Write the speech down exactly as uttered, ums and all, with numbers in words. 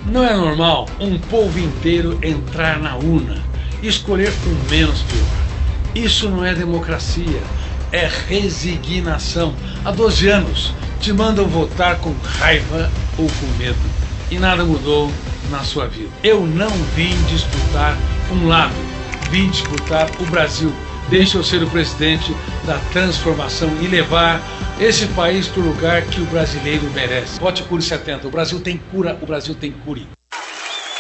Não é normal um povo inteiro entrar na urna e escolher o menos pior. Isso não é democracia, é resignação. Há doze anos te mandam votar com raiva ou com medo e nada mudou na sua vida. Eu não vim disputar um lado, vim disputar o Brasil. Deixa eu ser o presidente da transformação e levar esse país para o lugar que o brasileiro merece. Vote Cury setenta. O Brasil tem cura, o Brasil tem Cury.